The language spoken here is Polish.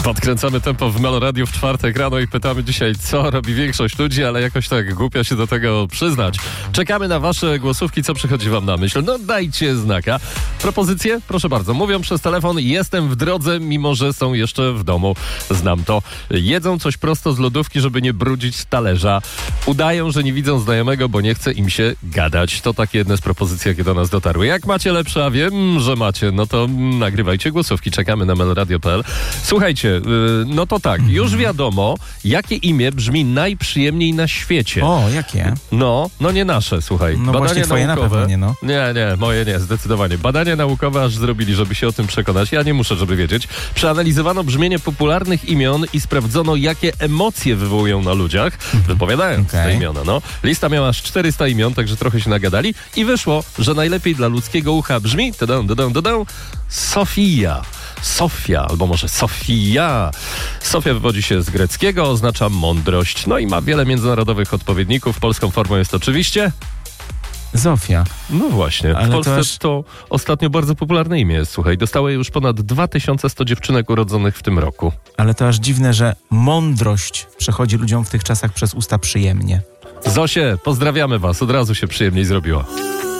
Podkręcamy tempo w Meloradiu w czwartek rano i pytamy dzisiaj, co robi większość ludzi, ale jakoś tak głupio się do tego przyznać. Czekamy na wasze głosówki, co przychodzi wam na myśl. No dajcie znaka. Propozycje? Proszę bardzo. Mówią przez telefon, jestem w drodze, mimo że są jeszcze w domu. Znam to. Jedzą coś prosto z lodówki, żeby nie brudzić talerza. Udają, że nie widzą znajomego, bo nie chce im się gadać. To takie jedne z propozycji, jakie do nas dotarły. Jak macie lepsze, a wiem, że macie, no to nagrywajcie głosówki. Czekamy na melradio.pl. Słuchajcie, no to tak, już wiadomo, jakie imię brzmi najprzyjemniej na świecie. O, jakie? No nie nasze, słuchaj. No Badania właśnie twoje naukowe, na pewno nie, no. Nie, moje nie, zdecydowanie. Badania naukowe aż zrobili, żeby się o tym przekonać. Ja nie muszę, żeby wiedzieć. Przeanalizowano brzmienie popularnych imion i sprawdzono, jakie emocje wywołują na ludziach, wypowiadając te imiona. No. Lista miała aż 400 imion, także trochę się nagadali i wyszło, że najlepiej dla ludzkiego ucha brzmi Sofia, albo może Sofia. Sofia wywodzi się z greckiego, oznacza mądrość. No i ma wiele międzynarodowych odpowiedników. Polską formą jest oczywiście Zofia. No właśnie. Ale w Polsce to ostatnio bardzo popularne imię jest, słuchaj. Dostały już ponad 2100 dziewczynek urodzonych w tym roku. Ale to aż dziwne, że mądrość przechodzi ludziom w tych czasach przez usta przyjemnie. Zosie, pozdrawiamy was. Od razu się przyjemniej zrobiło.